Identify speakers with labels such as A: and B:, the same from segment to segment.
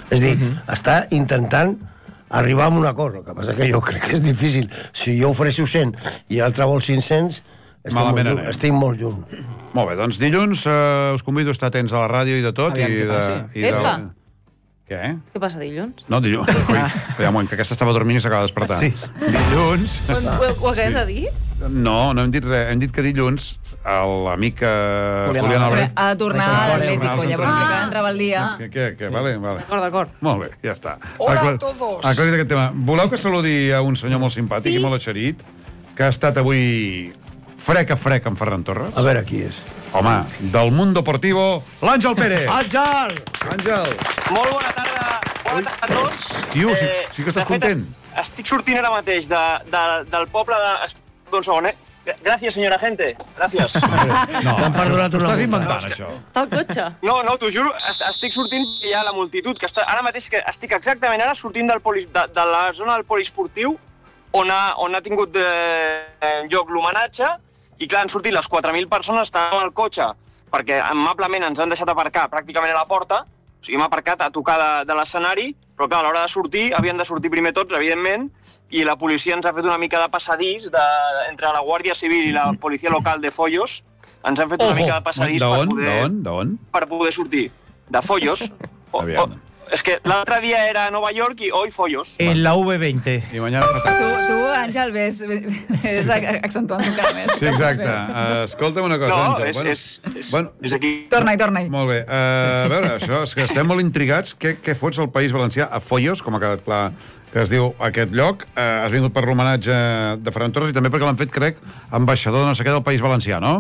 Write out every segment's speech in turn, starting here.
A: És a dir, està intentant arribar a un acord. El que passa que jo crec que és difícil. Si jo ofereixo 100 i l'altre vol 500, estic molt lluny.
B: Molt bé, doncs dilluns us convido a estar atents a la ràdio i de tot.
C: Aviam què passi.
D: Epa!
B: Què?
D: Què passa dilluns?
B: No, dilluns. Ui, un moment, que aquesta estava dormint i s'acaba de despertar.
A: Sí.
B: Dilluns...
D: Ho acabem de dir?
B: No hem dit res. Hem dit que dilluns l'amic Julián Álvarez...
E: Ha de tornar a l'Atlético, llavors li queden rebel·lia.
B: Què? Vale.
D: D'acord.
B: Molt bé, ja està.
F: Hola a todos.
B: Aclarit aquest tema. Voleu que saludi a un senyor molt simpàtic i molt eixerit, que ha estat avui frec a frec amb Ferran Torres?
A: A veure qui és.
B: Home, del Mundo Deportivo, l'Àngel Pérez.
A: Àngel!
B: Àngel!
G: Molt bona tarda a tots.
B: Tio, sí que estàs content.
G: Estic sortint ara mateix del poble de... Un segon, Gràcies, senyora gente. Gràcies.
B: No,
A: t'han perdonat
B: t'ho
A: una
B: estàs
A: multa.
B: inventant, això.
D: Està al cotxe.
G: No, t'ho juro, estic sortint, hi ha la multitud, que està... Ara mateix que estic exactament ara sortint de la zona del poliesportiu on ha tingut lloc l'homenatge i clar, han sortit les 4.000 persones, estan al cotxe perquè amablement ens han deixat aparcar pràcticament a la porta, o sigui, hem aparcat a tocar de l'escenari, però clar, a l'hora de sortir, havien de sortir primer tots, evidentment, i la policia ens ha fet una mica de passadís entre la Guàrdia Civil i la policia local de Follos, ens han fet una mica de passadís per poder sortir. De Follos.
B: Aviam.
G: És que l'altre dia era a Nova York i hoy Follos.
C: En la V20.
B: I mañana patates.
E: Tu, Àngel, ves accentuant encara més.
B: Sí, exacte. Escolta'm una cosa, Àngel.
G: És aquí.
E: Torna-hi.
B: Molt bé. A veure, això, és que estem molt intrigats. Què fots al País Valencià? A Follos, com ha quedat clar que es diu aquest lloc. Has vingut per l'homenatge de Ferran Torres i també perquè l'han fet, crec, ambaixador de no sé què del País Valencià, no?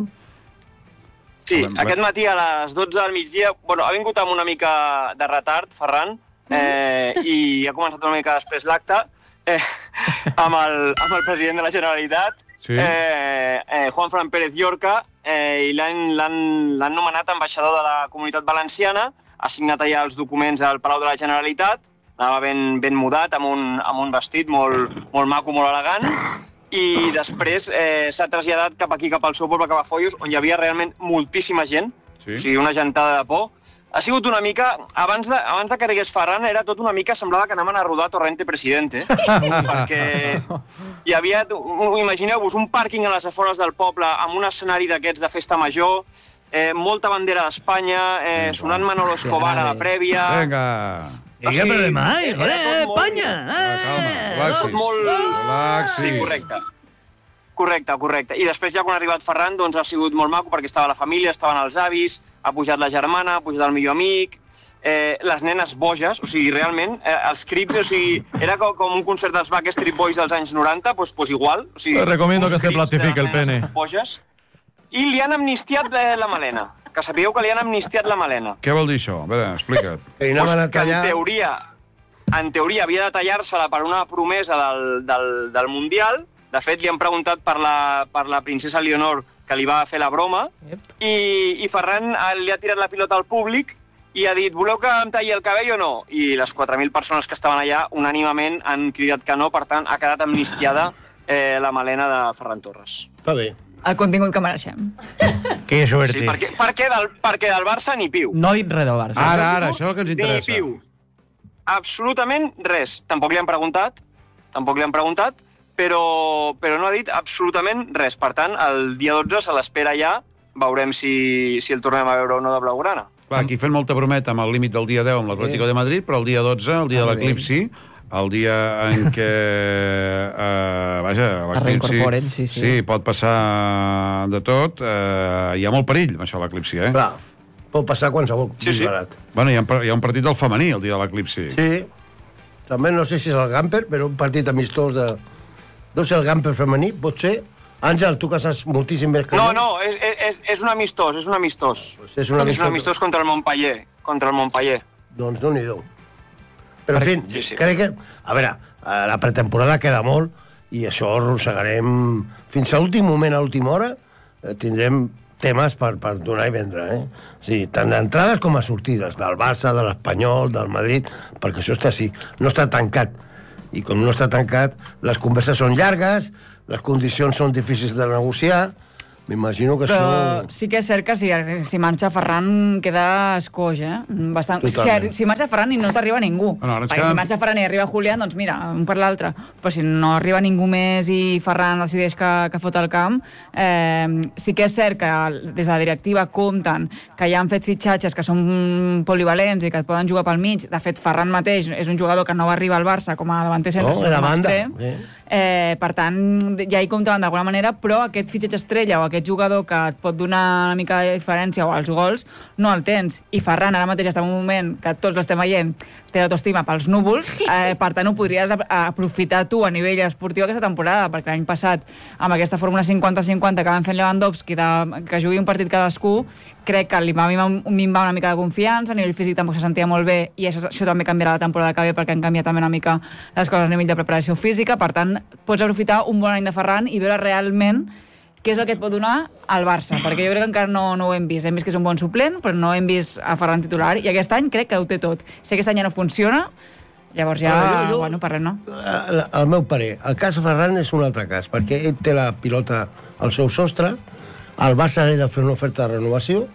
G: Sí, aquest matí a les 12 del migdia, ha vingut amb una mica de retard, Ferran, i ha començat una mica després l'acte, amb el president de la Generalitat, Juanfran Pérez Llorca, i l'han nomenat ambaixador de la Comunitat Valenciana, ha signat allà els documents al Palau de la Generalitat, anava ben mudat, amb un vestit molt maco, molt elegant, i després s'ha traslladat cap aquí, cap al seu poble, cap a Follos, on hi havia realment moltíssima gent, o sigui, una gentada de por. Ha sigut una mica, abans de que arribés Ferran, era tot una mica, semblava que anaven a rodar Torrente Presidente, perquè hi havia, imagineu-vos, un pàrquing a les afores del poble, amb un escenari d'aquests de festa major, molta bandera d'Espanya, sonant Manolo Escobar a la prèvia...
B: Vinga!
A: Què problema hay? Espanya!
B: Relaxis.
G: Sí, correcte. I després, ja quan ha arribat Ferran, doncs ha sigut molt maco, perquè estava la família, estaven els avis, ha pujat la germana, ha pujat el millor amic, les nenes boges, o sigui, realment, els crits, o sigui, era com un concert dels Backstreet Boys dels anys 90, doncs igual. O sigui,
C: recomiendo que se platifique el pene.
G: Boges, i li han amnistiat la melena. Que sapigueu que li han amnistiat la melena.
B: Què vol dir això? A veure, explica't.
G: Que en teoria havia de tallar-se-la per una promesa del Mundial. De fet, li han preguntat per la princesa Leonor, que li va fer la broma, i Ferran li ha tirat la pilota al públic i ha dit, voleu que em talli el cabell o no? I les 4.000 persones que estaven allà unànimament han cridat que no, per tant, ha quedat amnistiada la melena de Ferran Torres.
A: Està bé.
E: El contingut que mereixem.
C: Que suerte.
G: Sí, perquè del Barça ni piu.
C: No he dit res del Barça.
B: Ara, això és el que ens interessa.
G: Ni piu. Absolutament res. Tampoc li han preguntat, però no ha dit absolutament res. Per tant, el dia 12 se l'espera ja, veurem si el tornem a veure o no de blaugrana.
B: Clar, aquí fent molta brometa amb el límit del dia 10 amb l'Atlético de Madrid, però el dia 12, el dia de l'eclipsi, el dia en què l'eclipsi... Sí, pot passar de tot. Hi ha molt perill, amb això, l'eclipsi,
A: Clar, pot passar qualsevol.
B: Sí. Bueno, hi ha un partit del femení, el dia de l'eclipsi.
A: Sí. També no sé si és el Gamper, però un partit amistós de... No sé, el Gamper femení, pot ser... Àngel, tu que saps moltíssim més que
G: jo. No, és un amistós, és un amistós contra el Montpellier. Doncs
A: Déu-n'hi-do. Però, en fi, crec que... A veure, la pretemporada queda molt i això arrossegarem... Fins a l'últim moment, a l'última hora, tindrem temes per donar i vendre, O sigui, tant d'entrades com a sortides, del Barça, de l'Espanyol, del Madrid, perquè això està així, no està tancat. I com no està tancat, les converses són llargues, les condicions són difícils de negociar, M'imagino que
E: Però
A: això...
E: sí que és cert que si marxa Ferran queda escoix, Bastant.
A: Totalment.
E: Si marxa Ferran i no t'arriba ningú.
B: No, ara ens
E: Perquè
B: quedem-
E: si marxa Ferran i arriba Julián, doncs mira, un per l'altre. Però si no arriba ningú més i Ferran decideix que fot el camp, sí que és cert que des de la directiva compten que ja han fet fitxatges que són polivalents i que poden jugar pel mig. De fet, Ferran mateix és un jugador que no va arribar al Barça com a davanter centre,
A: No,
E: sinó
A: era
E: com a
A: banda.
E: extrem. Per tant, ja hi comptaven d'alguna manera, però aquest fitxatge estrella o aquest jugador que et pot donar una mica de diferència o els gols, no el tens. I Ferran ara mateix està en un moment que tots l'estem veient, té l'autoestima pels núvols, per tant ho podries aprofitar tu a nivell esportiu aquesta temporada, perquè l'any passat, amb aquesta fórmula 50-50 que van fent Lewandowski, que jugui un partit cadascú, crec que li va minvar una mica de confiança, a nivell físic tampoc se sentia molt bé, i això també canviarà la temporada que ve, perquè han canviat també una mica les coses a nivell de preparació física. Per tant, pots aprofitar un bon any de Ferran i veure realment què és el que et pot donar al Barça, perquè jo crec que encara no ho hem vist. Hem vist que és un bon suplent, però no hem vist a Ferran titular, i aquest any crec que ho té tot. Si aquest any ja no funciona, llavors ja, bueno, parlem, no?
A: El meu parer, el cas Ferran és un altre cas, perquè ell té la pilota al seu sostre, el Barça li ha de fer una oferta de renovació,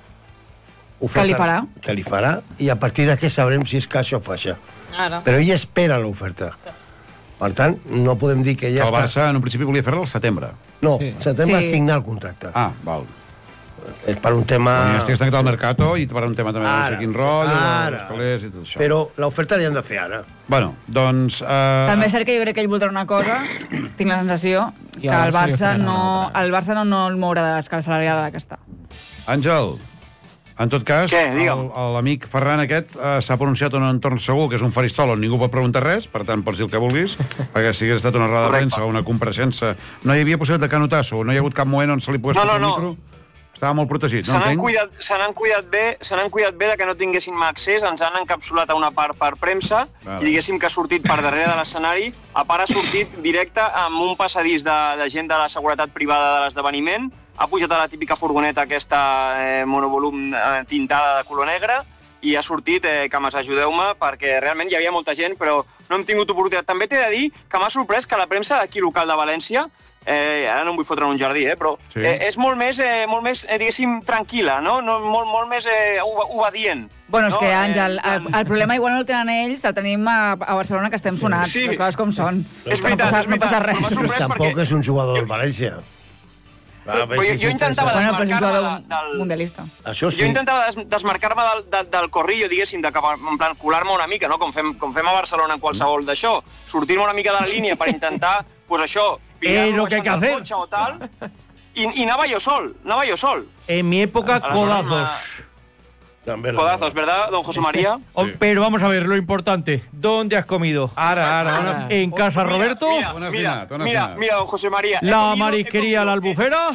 E: Que li farà.
A: Que li farà, i a partir d'aquí sabrem si és caixa o faixa.
D: Ara.
A: Però ell espera l'oferta. Per tant, no podem dir que ja
B: El
A: està...
B: Barça, en un principi, volia fer-la al setembre.
A: No, setembre
E: Sí.
A: signar el contracte.
B: Ah, val.
A: És per un tema...
B: Quan ja estigués tancat al Mercato i per un tema també de no sé quin rotllo, dels calés i tot això.
A: Però l'oferta li han de fer ara.
B: Bueno, doncs...
E: També és cert que jo crec que ell voldrà una cosa, tinc la sensació, que
C: al
E: el
C: Barça
E: Barça
C: li oferirà
E: no,
C: una altra.
E: el Barça no el mourà de l'escala salarial que està.
B: Àngel, en tot cas,
G: Què? Digue'm.
B: l'amic Ferran aquest s'ha pronunciat en un entorn segur, que és un faristol on ningú pot preguntar res, per tant, pots dir el que vulguis, perquè si hagués estat una roda de
G: Correcte.
B: premsa o una compareixença, no hi havia possibilitat de canotasso, no hi ha hagut cap moment on se li pogués
G: No,
B: posar
G: no,
B: el micro. Estava molt protegit,
G: Se
B: no
G: n'han
B: entenc?
G: cuidat bé de que no tinguéssim accés, ens han encapsulat a una part per premsa,
B: Vale.
G: i diguéssim que ha sortit per darrere de l'escenari, a part ha sortit directe amb un passadís de gent de la seguretat privada de l'esdeveniment, ha pujat a la típica furgoneta aquesta monovolum tintada de color negre, i ha sortit, cames, ajudeu-me, perquè realment hi havia molta gent, però no hem tingut oportunitat. També t'he de dir que m'ha sorprès que la premsa d'aquí local de València, ara no em vull fotre en un jardí, però
B: Sí.
G: és molt més diguéssim, tranquil·la, no? Molt més obedient.
E: Bueno, és
G: no?
E: que, Àngel, el problema igual no el tenen ells, el tenim a Barcelona, que estem sonats,
G: Sí.
E: les coses com són.
G: És
E: No
G: veritat,
E: passa-
G: és
E: no passa
G: veritat.
E: res.
G: M'ha sorprès
A: Tampoc
G: perquè-
A: és un jugador del València.
G: Però jo intentava
E: Bueno, però és un
G: desmarcar-me
E: jugador
G: del...
E: mundialista.
A: Això sí.
G: Jo intentava desmarcar-me del corrillo, diguéssim, en plan colar-me una mica, no? Com fem a Barcelona en qualsevol d'això. Sortir-me una mica de la línia per intentar, pues això,
C: lo que hay que
G: baixant del
C: hacer.
G: cotxe o tal, i anava jo sol.
C: En mi época,
G: A la
C: codazos.
A: També la-
G: Codazos, ¿verdad, don José María?
C: Oh, pero vamos a ver, lo importante. ¿Dónde has comido?
B: Ara, on has...
C: ¿En casa Roberto?
B: On has dinat? On has dinat?
G: Mira, don José María. he
C: ¿La
G: comido
C: marisquería La Albufera?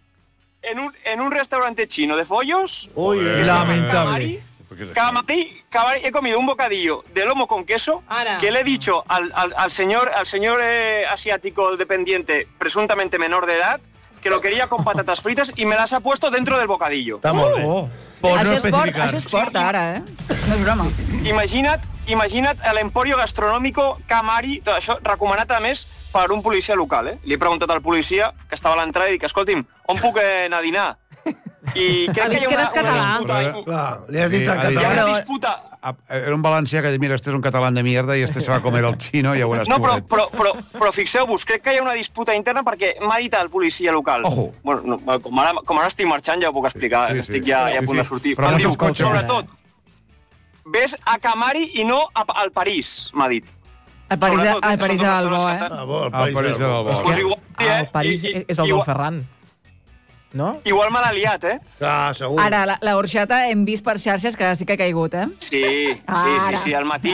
G: en un restaurante chino de follos.
A: Uy,
B: Joder.
C: Lamentable.
G: Camari, he comido un bocadillo de lomo con queso
D: Ara.
G: que le he dicho al señor asiático dependiente, presuntamente menor de edad, que lo quería con patatas fritas y me las ha puesto dentro del bocadillo.
A: Està molt bé.
C: Oh, por no
E: Això és sport,
C: especificar.
E: això és sport ara, No és broma.
G: Imagina't l'emporio gastronòmico Camari, tot això recomanat a més per un policia local, Li he preguntat al policia, que estava a l'entrada, i dic, escolti'm, on puc anar a dinar? I crec
D: Ha vist que eres català.
G: disputa...
A: Clar, li has dit
B: Sí,
A: en
B: ha dit-
G: Hi ha
A: català.
G: una disputa...
B: Era un valencià que ha dit, mira, este és un catalán de mierda i este se va a comer el chino i ja veuràs,
G: No,
B: pobret.
G: però fixeu-vos, crec que hi ha una disputa interna perquè m'ha dit el policia local.
B: Ojo.
G: Bueno, no, com ara estic marxant ja ho puc explicar,
B: Sí, sí.
G: estic ja a punt de
B: Sí.
G: sortir.
B: Però
G: Em
B: no
G: diu,
B: se'ls cotxes.
G: sobretot, ves a Camari i no al París, m'ha dit.
E: El París,
G: Sobretot,
E: el
G: que
E: París
G: són
E: de
G: dos
E: l'Albó,
G: restaurants que
A: Ah, bo, el
B: Al París de l'Albó.
G: Pues igual,
F: El París és el del Ferran, no?
G: Igual me l'ha liat,
A: Ah, segur.
E: Ara, la horxata hem vist per xarxes que sí que ha caigut,
G: Sí, al matí,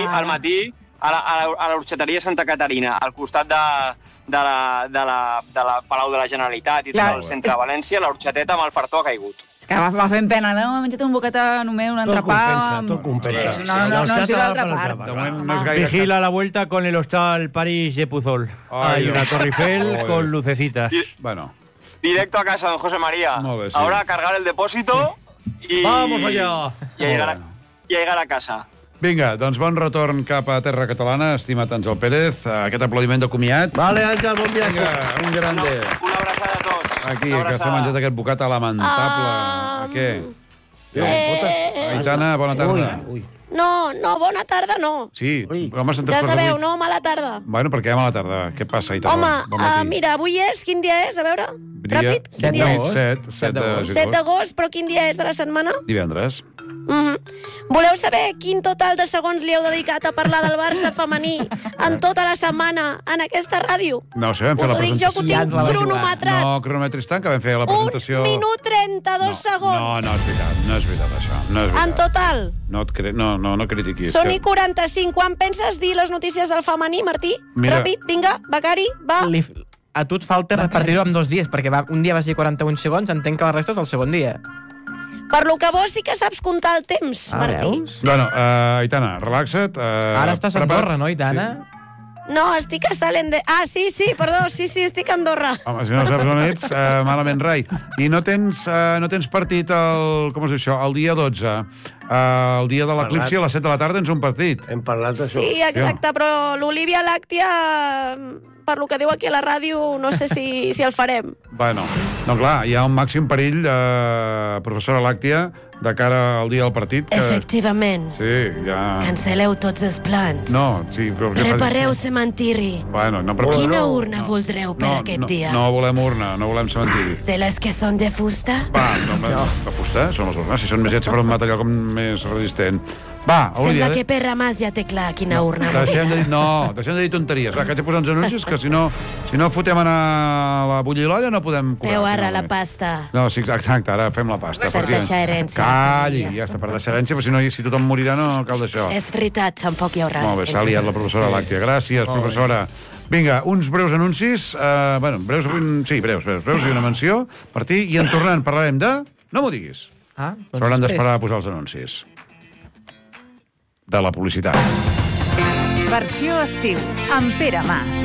G: a la horxateria Santa Caterina, al costat de la Palau de la Generalitat i
E: Clar,
G: tot el centre de València, la horxateta amb el fartó ha caigut.
E: És que va fent pena, no? He menjat un bocata només, un entrepà...
A: Tot compensa.
E: Sí, no, és l'altra part.
B: De moment no és gaire...
C: Vigila la vuelta con el hostal París de Puzol.
B: Ay,
C: Hay una
B: Dios.
C: Torre Eiffel
B: Joder.
C: con lucecitas.
B: Bueno,
G: Directo a casa, don José María.
B: Molt bé, sí.
G: Ahora a cargar el depósito y...
C: Vamos allá.
G: I a llegar a casa.
B: vinga, doncs bon retorn cap a terra catalana, estimat Àngel Pérez. Aquest aplaudiment de comiat.
A: Vale, Àngel, bon viatge.
B: Vinga, un grande.
G: Una abraçada a tots.
B: aquí, que s'ha menjat aquest bocat lamentable. A què? Aitana, bona tarda.
H: No, bona tarda no.
B: Sí, home,
H: ja sabeu, no? Mala tarda.
B: Bueno, per què mala tarda? Què passa, Aitana?
H: Home, mira, avui quin dia és? A veure, ràpid. 7 d'agost, però quin dia és de la setmana?
B: Divendres.
H: Voleu saber quin total de segons li heu dedicat a parlar del Barça femení en tota la setmana en aquesta ràdio?
B: No, si vam fer la presentació.
H: Us ho dic jo, que ho tinc cronometrat.
B: No, cronometris tant, que vam fer la presentació...
H: 1 minut 32 segons.
B: No és veritat, això.
H: En total.
B: No critiquis.
H: Són i 45. Quan penses dir les notícies del femení, Martí? Ràpid, vinga, becari, va.
F: A tu et falta repartir-ho en 2 dies, perquè un dia va ser 41 segons, entenc que la resta és el segon dia.
H: Per lo que vos sí que saps comptar el temps, Martí.
F: Veus?
B: Bueno, Aitana, relaxa't.
F: Ara estàs a Andorra, no, Aitana?
H: No, estic a Salem de... Ah, sí, perdó, sí, estic a Andorra.
B: Home, si no saps on ets, malament rai. I no tens partit com es diu això, el dia 12. El dia de l'eclipsi a les 7 de la tarda tens un partit.
A: Hem parlat d'això.
H: Sí, exacte, però l'Olivia Làctia, per lo que diu aquí a la ràdio, no sé si el farem.
B: Bueno, no, clar, hi ha un màxim perill, professora Làctia, de cara al dia del partit.
H: Efectivament.
B: Sí, ja...
H: Cancel·leu tots els plans.
B: No, sí, però...
H: Prepareu cementiri.
B: Bueno, no prepareu...
H: Quina urna voldreu per aquest dia?
B: No volem urna, no volem cementiri.
H: De les que són de fusta?
B: Va, de fusta? Són les urnes. Si són més llets, per un material com més resistent. Va, Olivia...
H: Sembla que per Ramàs ja té clar quina urna.
B: Deixem de dir tonteries. Va, que haig de posar uns anuncis, que si no fotem a la bullir l'olla no podem cobrar.
H: Feu ara la pasta.
B: No, sí, exacte, ara fem la pasta.
H: Per deixar herència.
B: Calli, ja està, per deixar herència, però si tothom morirà no cal d'això.
H: És veritat, tampoc hi haurà.
B: Molt bé, s'ha liat la professora Làctia. Gràcies, professora. Vinga, uns breus anuncis. Breus i una menció. Martí, i en tornant parlarem de... No m'ho diguis. S'hauran d'esperar a posar els anuncis. De la publicitat.
I: Versió estiu, amb Pere Mas.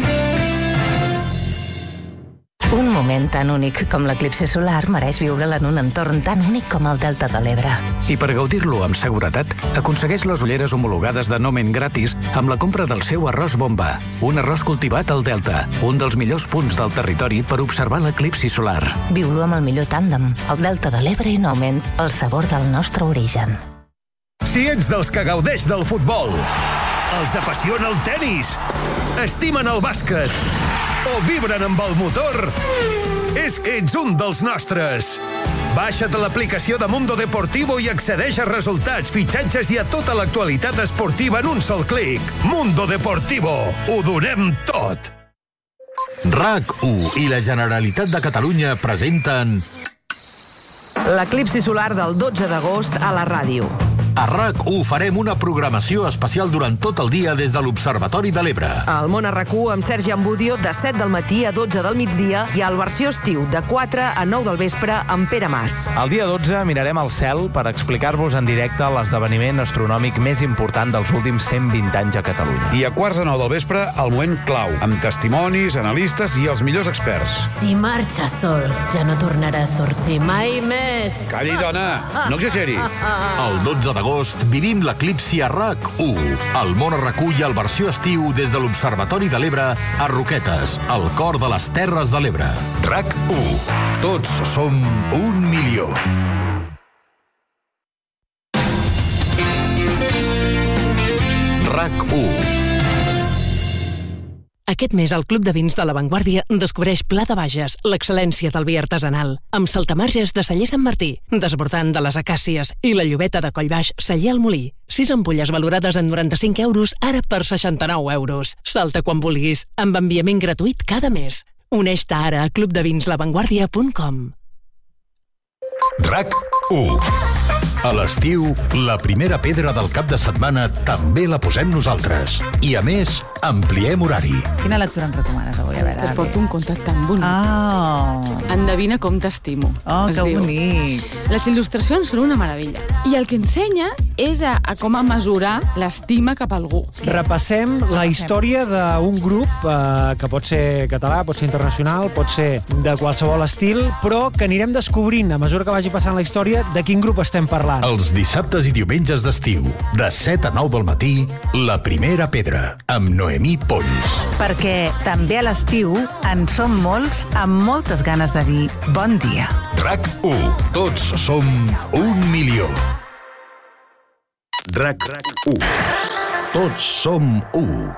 J: Un moment tan únic com l'eclipsi solar mereix viure'l en un entorn tan únic com el Delta de l'Ebre.
K: I per gaudir-lo amb seguretat, aconsegueix les ulleres homologades de Nomen gratis amb la compra del seu arròs bomba, un arròs cultivat al Delta, un dels millors punts del territori per observar l'eclipsi solar.
J: Viu-lo amb el millor tàndem, el Delta de l'Ebre i Nomen, el sabor del nostre origen.
L: Si ets dels que gaudeix del futbol, els apassiona el tenis, estimen el bàsquet o vibren amb el motor, és que ets un dels nostres. Baixa't l'aplicació de Mundo Deportivo i accedeix a resultats, fitxatges i a tota l'actualitat esportiva en un sol clic. Mundo Deportivo. Ho donem tot.
M: RAC1 i la Generalitat de Catalunya presenten
I: l'eclipsi solar del 12 d'agost a la ràdio.
M: A RAC1 farem una programació especial durant tot el dia des de l'Observatori de l'Ebre.
I: Al món a RAC1 amb Sergi Ambudio de 7 del matí a 12 del migdia i al versió estiu de 4 a 9 del vespre amb Pere Mas.
N: El dia 12 mirarem al cel per explicar-vos en directe l'esdeveniment astronòmic més important dels últims 120 anys a Catalunya.
B: I a 8:45 del vespre, el moment clau, amb testimonis, analistes i els millors experts.
H: Si marxa sol, ja no tornarà a sortir mai més.
B: Calli, dona, no exageri.
M: El 12 d'agost vivim l'eclipsi a RAC1. El món recull el versió estiu des de l'Observatori de l'Ebre a Roquetes, al cor de les Terres de l'Ebre. RAC1. Tots som 1 milió. RAC1.
O: Aquest mes, al Club de Vins de La Vanguardia descobreix Pla de Bages, l'excel·lència del vi artesanal, amb saltamarges de celler Sant Martí, desbordant de les acàcies i la llobeta de Collbaix, celler al Molí. 6 ampolles valorades en 95 euros, ara per 69 euros. Salta quan vulguis, amb enviament gratuït cada mes. Uneix-te ara a clubdevins.lavanguardia.com.
M: RAC1. A l'estiu, la primera pedra del cap de setmana també la posem nosaltres. I, a més, ampliem horari.
E: Quina lectura ens recomanes avui? A veure,
P: et porto un conte tan bonic. Endevina com t'estimo.
E: Que bonic.
P: Les il·lustracions són una meravella. I el que ensenya és a com a mesurar l'estima cap a algú.
Q: Repassem la història d'un grup que pot ser català, pot ser internacional, pot ser de qualsevol estil, però que anirem descobrint, a mesura que vagi passant la història, de quin grup estem parlant.
M: Els dissabtes i diumenges d'estiu, de 7 a 9 del matí, La Primera Pedra, amb Noemí Pons.
R: Perquè també a l'estiu en som molts amb moltes ganes de dir bon dia.
M: RAC1. Tots som 1 milió. RAC1. Tots som 1.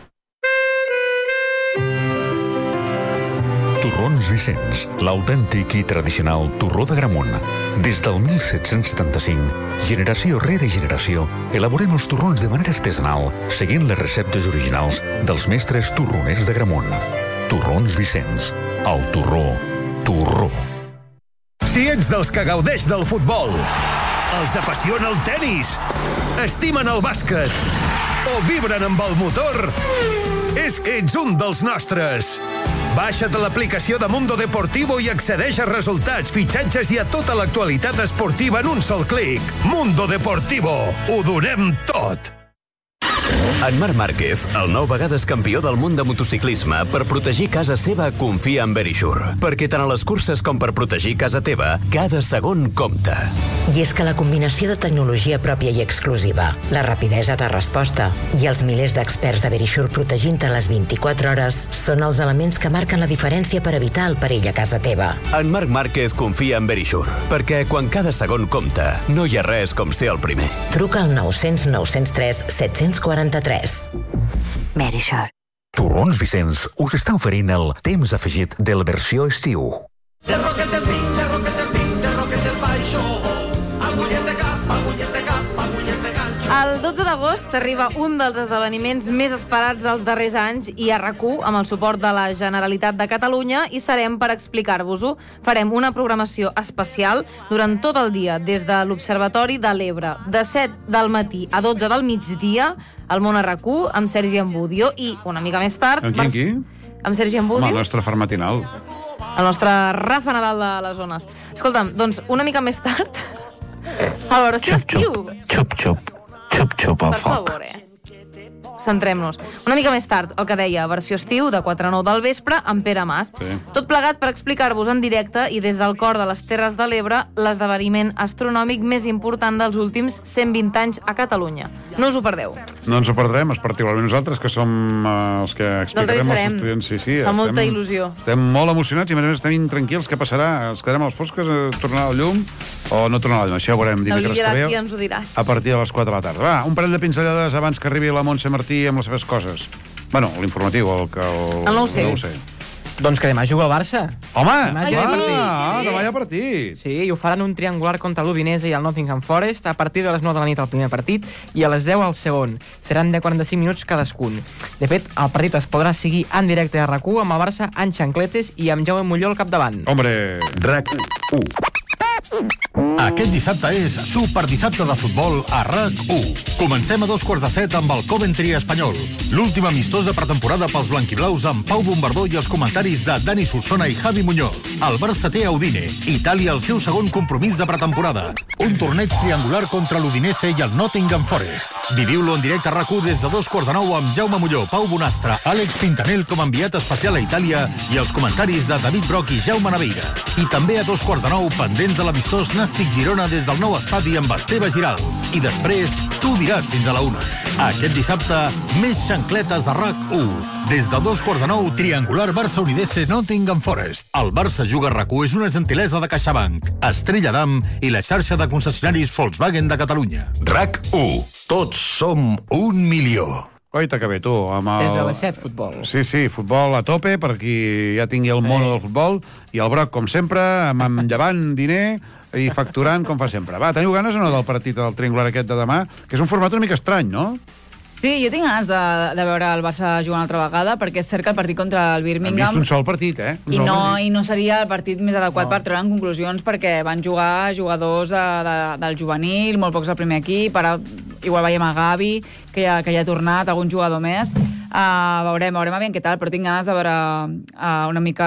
S: Torrons Vicenç, l'autèntic i tradicional torró de Gramunt. Des del 1775, generació rere generació, elaborem els torrons de manera artesanal, seguint les receptes originals dels mestres torroners de Gramunt. Torrons Vicenç, el torró, torró.
L: Si ets dels que gaudeix del futbol, els apassiona el tenis, estimen el bàsquet o vibren amb el motor, és que ets un dels nostres. Baixa't l'aplicació de Mundo Deportivo i accedeix a resultats, fitxatges i a tota l'actualitat esportiva en un sol clic. Mundo Deportivo. Ho donem tot.
T: En Marc Márquez, el 9 vegades campió del món de motociclisme, per protegir casa seva confia en Verisure. Perquè tant a les curses com per protegir casa teva, cada segon compta.
J: I és que la combinació de tecnologia pròpia i exclusiva, la rapidesa de resposta i els milers d'experts de Verisure protegint-te les 24 hores són els elements que marquen la diferència per evitar el perill a casa teva.
T: En Marc Márquez confia en Verisure, perquè quan cada segon compta, no hi ha res com ser el primer.
J: Truca al 900 903 743. Verisure.
S: Torrons Vicenç us està oferint el temps afegit de la versió estiu.
U: De roquetes vinc, de roquetes vinc, de roquetes baixo. Agulles de cap, agulles de cap, agulles de ganxo.
D: El 12 d'agost arriba un dels esdeveniments més esperats dels darrers anys i a RAC1, amb el suport de la Generalitat de Catalunya, hi serem per explicar-vos-ho. Farem una programació especial durant tot el dia, des de l'Observatori de l'Ebre, de 7 del matí a 12 del migdia, al món a RAC1, amb Sergi Ambudio, i una mica més tard...
B: Amb qui?
D: Amb Sergi Ambudio.
B: Home, el nostre far matinal.
D: El nostre Rafa Nadal de les zones. Escolta'm, doncs, una mica més tard, a la versió estiu.
V: Xup, al foc.
D: Per favor, Centrem-nos. Una mica més tard, el que deia, versió estiu, de 4 a 9 del vespre, amb Pere Mas.
B: Sí.
D: Tot plegat per explicar-vos en directe i des del cor de les Terres de l'Ebre l'esdeveniment astronòmic més important dels últims 120 anys a Catalunya. No us ho perdeu.
B: No ens ho perdrem, particularment nosaltres, que som els que explicarem als estudiants. Sí,
D: fa molta il·lusió.
B: Estem molt emocionats i, a més, estem intranquils. Què passarà? Els quedarem als fosques, tornarà al llum o no tornarà al llum? Això ho veurem dimecres que ve.
D: Ens ho diràs.
B: A partir de les 4 de la tarda. Va, un parell de pinzellades abans que arribi la Montse Martí amb les seves coses. Bueno, l'informatiu,
D: el no ho sé.
F: Doncs que demà juga el Barça.
B: Home!
F: Demà
B: hi ha partit.
F: Sí, i ho faran un triangular contra l'Udinese i el Nottingham Forest a partir de les 9 de la nit al primer partit i a les 10 al segon. Seran de 45 minuts cadascun. De fet, el partit es podrà seguir en directe a RAC1 amb el Barça en xancletes i amb Jaume Molló al capdavant.
B: Hombre!
M: RAC1. Aquest dissabte és Superdissabte de futbol a RAC1. Comencem a 7:15 amb el Coventry espanyol. L'últim amistós de pretemporada pels blanquiblaus amb Pau Bombardó i els comentaris de Dani Solsona i Javi Muñoz. El Barça té a Udine. Itàlia el seu segon compromís de pretemporada. Un torneig triangular contra l'Udinese i el Nottingham Forest. Viviu-lo en directe a RAC1 des de 8:45 amb Jaume Molló, Pau Bonastre, Àlex Pintanell com a enviat especial a Itàlia i els comentaris de David Broc i Jaume Naveira. I també a 2:15 pendents de l'amistós Nàstic Girona des del nou estadi amb Esteve Giral. I després, tu diràs fins a la 1. Aquest dissabte, més xancletes a RAC1. Des de 2:15, triangular Barça-Udinese Nottingham Forest. El Barça juga a RAC1 és una gentilesa de CaixaBank, Estrella Damm i la xarxa de concessionaris Volkswagen de Catalunya. RAC1. Tots som 1 milió.
B: Coita que bé, tu, amb el...
F: Des de les 7, futbol.
B: Sí, futbol a tope, per qui ja tingui el mono del futbol, i el Broc, com sempre, amb llevant diner i facturant, com fa sempre. Va, teniu ganes o no del partit del triangular aquest de demà? Que és un format una mica estrany, no?
E: Sí, jo tinc ganes de veure el Barça jugar una altra vegada, perquè és cert que el partit contra el Birmingham...
B: Hem vist un sol partit,
E: I no seria el partit més adequat per treure'n conclusions, perquè van jugar jugadors del juvenil, molt pocs al primer equip, ara igual veiem a Gavi, que ja ha tornat, algun jugador més. Veurem aviam què tal, però tinc ganes de veure una mica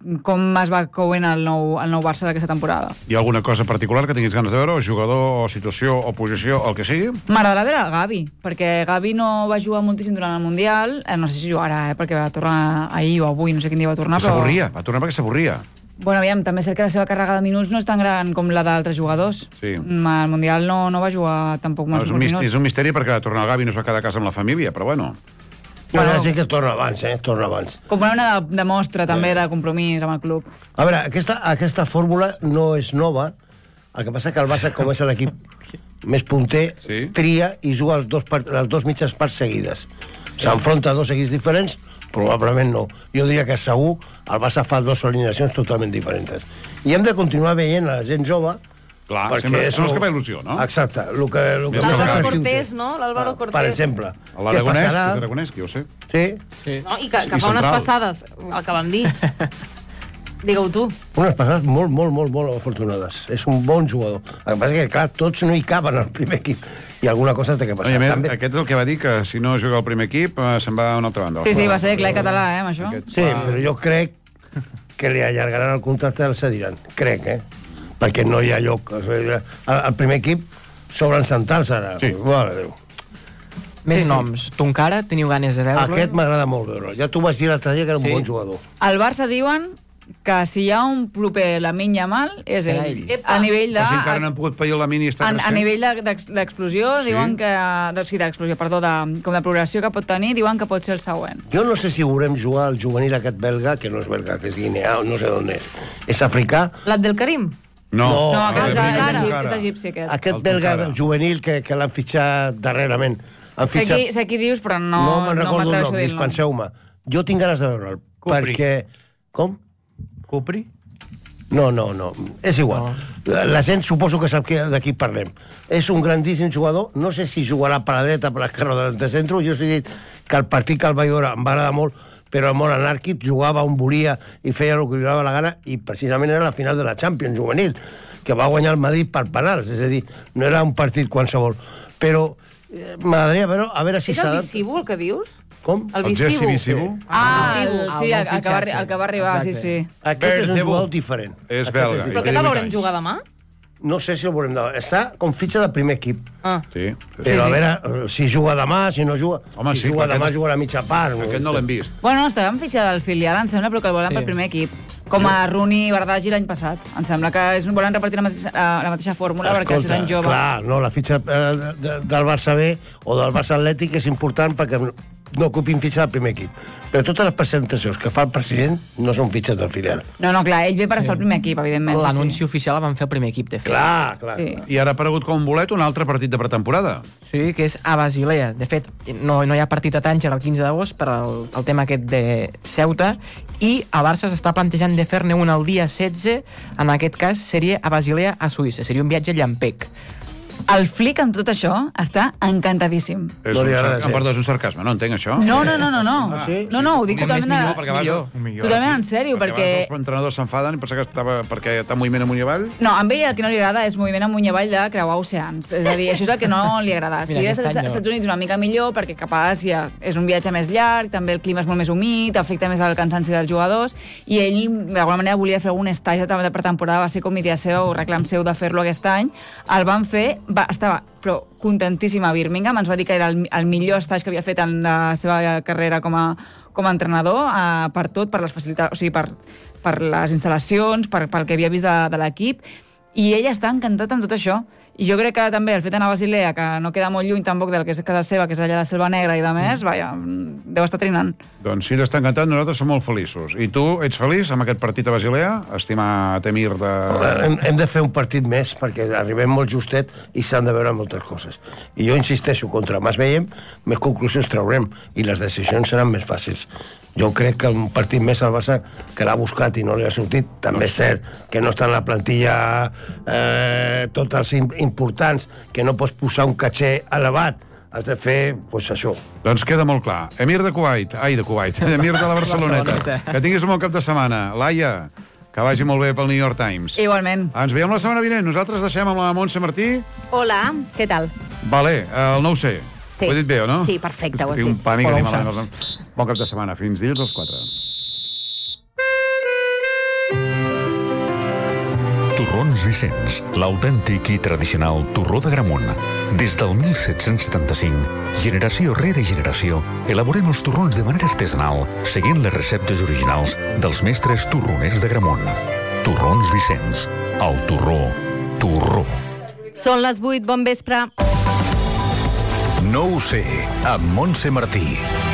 E: com es va coent el nou Barça d'aquesta temporada.
B: Hi ha alguna cosa particular que tinguis ganes de veure, o jugador, o situació, o posició, o el que sigui?
E: M'agradarà veure el Gavi, perquè Gavi no va jugar moltíssim durant el Mundial, no sé si jugarà, perquè va tornar ahir o avui, no sé quin dia va tornar, però...
B: Va tornar perquè s'avorria.
E: Bueno, aviam, també és cert que la seva càrrega de minuts no és tan gran com la d'altres jugadors.
B: Sí.
E: Al Mundial no va jugar tampoc molts minuts.
B: És un misteri perquè va tornar el Gavi i no es va quedar a casa amb la família, però bueno...
A: Bueno, sí que torna abans, torna abans.
E: Com una demostra també de compromís amb el club.
A: A veure, aquesta fórmula no és nova, el que passa que el Barça, com és l'equip més punter, tria i juga les dos mitges parts seguides. S'enfronta a dos equips diferents, probablement no. Jo diria que segur el Barça fa dues alineacions totalment diferents. I hem de continuar veient a la gent jove.
B: Clar, sempre són els que fa il·lusió, no?
A: Exacte.
D: L'Álvaro Cortés, no? L'Álvaro Cortés.
A: Per exemple.
B: L'Aragonès, que jo sé.
A: Sí.
D: No, i que fa unes passades, el que vam dir. Digue-ho tu.
A: Unes passades molt afortunades. És un bon jugador. El que passa és que, clar, tots no hi caben al primer equip. I alguna cosa té que passar.
B: També. Aquest és el que va dir, que si no juga al primer equip se'n va a una altra banda.
E: Sí, va ser clar català, amb això.
A: Sí, però jo crec que li allargaran el contracte i el cediran. Crec, perquè no hi ha lloc. Al primer equip s'obren centrals ara.
B: Sí.
A: Mare Déu.
F: Més noms. Tu encara teniu ganes de veure-lo?
A: Aquest m'agrada molt veure-lo. Ja t'ho vaig dir l'altre dia que era un bon jugador.
E: Al Barça diuen que si hi ha un proper Lamine Yamal és ell. A nivell de...
B: Si encara no han pogut pair el Lamine i està creixent.
E: A nivell d'explosió, diuen que... d'explosió, perdó, com de progressió que pot tenir, diuen que pot ser el següent.
A: Jo no sé si veurem jugar al juvenil aquest belga, que no és belga, que és guineà, no sé d'on és. És africà.
D: L'Abdel Karim?
B: No,
E: és egipci, aquest.
A: Aquest belga juvenil que l'han fitxat darrerament.
E: Sé qui dius, però no
A: me'n recordo el nom, dispenseu-me. Jo tinc ganes de veure'l, perquè... Com?
F: Cupri?
A: No. És igual. La gent suposo que sap de qui parlem. És un grandíssim jugador. No sé si jugarà per la dreta, per l'esquerra o de centre. Jo us he dit que el partit que el vaig veure em va agradar molt, però molt anàrquic, jugava on volia i feia el que li donava la gana, i precisament era la final de la Champions juvenil, que va guanyar el Madrid per penals, és a dir, no era un partit qualsevol. Però m'agradaria veure si
D: s'ha... És el Visibu, el que dius?
A: Com?
D: El Visibu.
E: Sí, el que va arribar, sí.
A: Aquest és un jugador diferent.
B: És belga.
D: Però aquest el veurem jugar demà?
A: No sé si el veurem demà. Està com fitxa de primer equip.
B: Sí.
A: Però a veure, si juga demà, si no juga...
B: Home,
A: si juga demà, jugarà a mitja part.
B: Aquest no l'hem vist.
E: Bueno, estava en fitxa del filial, em sembla, però que el volen per primer equip. Com a Rooney i Bardagi l'any passat. Em sembla que volen repartir la mateixa fórmula, perquè és tan jove.
A: Clar, no, la fitxa del Barça B o del Barça Atlètic és important perquè no ocupin fitxa del primer equip. Però totes les presentacions que fa el president no són fitxes del filial.
E: No, clar, ell ve per estar al primer equip, evidentment.
F: L'anunci oficial el van fer el primer equip, de fet.
A: Clar.
E: Sí.
B: I ara ha aparegut com un bolet un altre partit de pretemporada.
F: Sí, que és a Basilea. De fet, no hi ha partit a Tànger el 15 d'agost per el tema aquest de Ceuta, i el Barça s'està plantejant de fer-ne un el dia 16, en aquest cas seria a Basilea, a Suïssa. Seria un viatge llampec.
E: El Flick, amb tot això, està encantadíssim.
B: És un sarcasme, no entenc això?
E: No.
A: Sí?
E: No, ho dic totalment en sèrio, perquè...
B: Els entrenadors s'enfaden i pensa que perquè està moviment amunt i avall?
E: No, a ell el que no li agrada és moviment amunt i avall de creuar oceans. És a dir, això és el que no li agrada. Si és als Estats Units una mica millor, perquè cap a Àsia és un viatge més llarg, també el clima és molt més humit, afecta més el cansanci dels jugadors, i ell, d'alguna manera, volia fer algun estatge de pretemporada, va ser com idea seva o reclam seu de fer-lo aquest any. El van fer, estava però contentíssima a Birmingham, ens va dir que era el millor estatge que havia fet en la seva carrera com a entrenador, per tot, per les facilitats, o sigui, per les instal·lacions, pel que havia vist de l'equip, i ell està encantat amb tot això. I jo crec que també el fet d'anar a Basilea, que no queda molt lluny tampoc del que és casa seva, que és allà de Selva Negra i de més, deu estar trinant.
B: Doncs si ell està encantat, nosaltres som molt feliços. I tu ets feliç amb aquest partit a Basilea, estimat Emir de...
A: Hem de fer un partit més, perquè arribem molt justet i s'han de veure moltes coses. I jo insisteixo, contra més veiem, més conclusions traurem, i les decisions seran més fàcils. Jo crec que un partit més al Barça que l'ha buscat i no li ha sortit, també és cert que no està en la plantilla tots els importants, que no pots posar un caché elevat, has de fer, doncs això.
B: Doncs queda molt clar. Emir de Kuwait, Emir de la Barceloneta. Que tinguis un bon cap de setmana. Laia, que vagi molt bé pel New York Times.
E: Igualment.
B: Ens veiem la setmana vinent. Nosaltres deixem amb la Montse Martí.
H: Hola, què tal?
B: Vale, el 9C.
H: Sí.
B: Ho he dit bé, o no?
H: Sí, perfecte, ho has dit.
B: Tinc un pànic que tinc malament. Bon cap de setmana. Fins dilluns als 4.
S: Torrons Vicenç, l'autèntic i tradicional torró de Gramunt. Des del 1775, generació rere generació, elaborem els torrons de manera artesanal, seguint les receptes originals dels mestres torroners de Gramunt. Torrons Vicenç, el torró, torró.
D: Són les 8, bon vespre.
L: No ho sé, amb Montse Martí.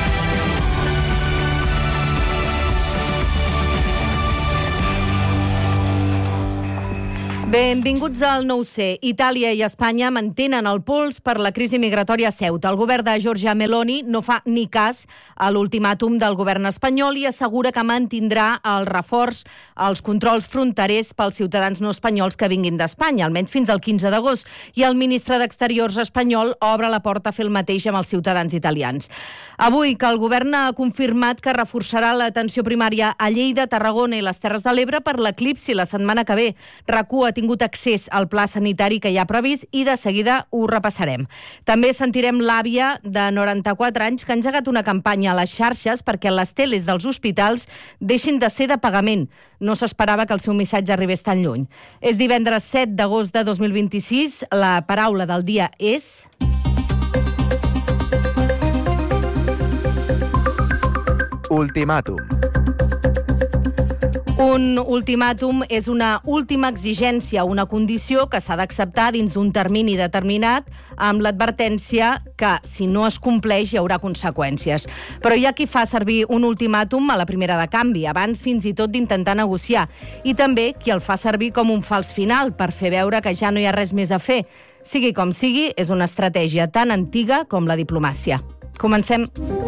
D: Benvinguts al No ho sé. Itàlia i Espanya mantenen el pols per la crisi migratòria a Ceuta. El govern de Giorgia Meloni no fa ni cas a l'ultimàtum del govern espanyol i assegura que mantindrà el reforç als controls fronterers pels ciutadans no espanyols que vinguin d'Espanya, almenys fins al 15 d'agost. I el ministre d'Exteriors espanyol obre la porta a fer el mateix amb els ciutadans italians. Avui, que el govern ha confirmat que reforçarà l'atenció primària a Lleida, Tarragona i les Terres de l'Ebre per l'eclipsi la setmana que ve. RAC1 ha tingut accés al pla sanitari que hi ha previst i de seguida ho repassarem. També sentirem l'àvia de 94 anys que ha engegat una campanya a les xarxes perquè les teles dels hospitals deixin de ser de pagament. No s'esperava que el seu missatge arribés tan lluny. És divendres 7 d'agost de 2026. La paraula del dia és...
C: Ultimàtum.
D: Un ultimàtum és una última exigència, una condició que s'ha d'acceptar dins d'un termini determinat amb l'advertència que, si no es compleix, hi haurà conseqüències. Però hi ha qui fa servir un ultimàtum a la primera de canvi, abans fins i tot d'intentar negociar, i també qui el fa servir com un fals final per fer veure que ja no hi ha res més a fer. Sigui com sigui, és una estratègia tan antiga com la diplomàcia. Comencem.